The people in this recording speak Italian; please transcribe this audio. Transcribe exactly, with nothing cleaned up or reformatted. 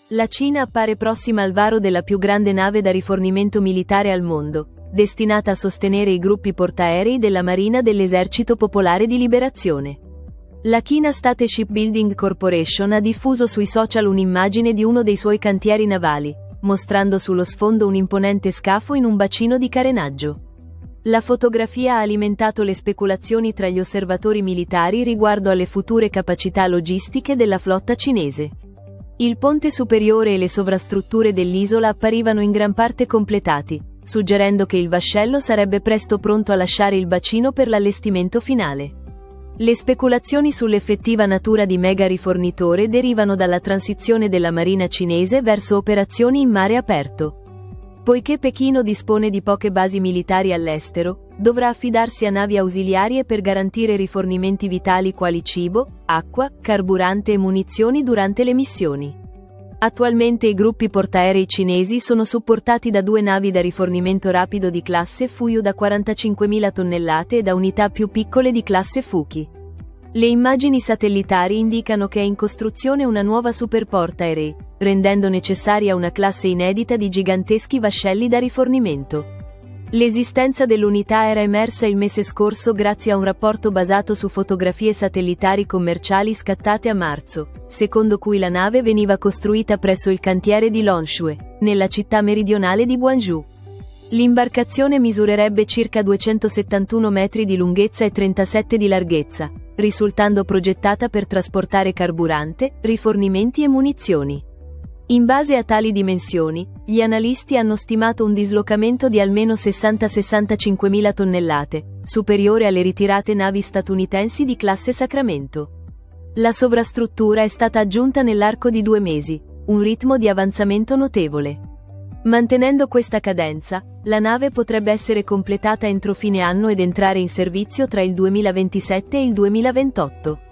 La Cina appare prossima al varo della più grande nave da rifornimento militare al mondo, destinata a sostenere i gruppi portaerei della Marina dell'Esercito Popolare di Liberazione. La China State Shipbuilding Corporation ha diffuso sui social un'immagine di uno dei suoi cantieri navali, mostrando sullo sfondo un imponente scafo in un bacino di carenaggio. La fotografia ha alimentato le speculazioni tra gli osservatori militari riguardo alle future capacità logistiche della flotta cinese. Il ponte superiore e le sovrastrutture dell'isola apparivano in gran parte completati, suggerendo che il vascello sarebbe presto pronto a lasciare il bacino per l'allestimento finale. Le speculazioni sull'effettiva natura di mega rifornitore derivano dalla transizione della marina cinese verso operazioni in mare aperto. Poiché Pechino dispone di poche basi militari all'estero, dovrà affidarsi a navi ausiliarie per garantire rifornimenti vitali quali cibo, acqua, carburante e munizioni durante le missioni. Attualmente i gruppi portaerei cinesi sono supportati da due navi da rifornimento rapido di classe Fuyu da quarantacinquemila tonnellate e da unità più piccole di classe Fuki. Le immagini satellitari indicano che è in costruzione una nuova superportaerei, rendendo necessaria una classe inedita di giganteschi vascelli da rifornimento. L'esistenza dell'unità era emersa il mese scorso grazie a un rapporto basato su fotografie satellitari commerciali scattate a marzo, secondo cui la nave veniva costruita presso il cantiere di Longshue, nella città meridionale di Guangzhou. L'imbarcazione misurerebbe circa duecentosettantuno metri di lunghezza e trentasette di larghezza, risultando progettata per trasportare carburante, rifornimenti e munizioni. In base a tali dimensioni, gli analisti hanno stimato un dislocamento di almeno sessanta sessantacinquemila tonnellate, superiore alle ritirate navi statunitensi di classe Sacramento. La sovrastruttura è stata aggiunta nell'arco di due mesi, un ritmo di avanzamento notevole. Mantenendo questa cadenza, la nave potrebbe essere completata entro fine anno ed entrare in servizio tra il duemilaventisette e il duemilaventotto.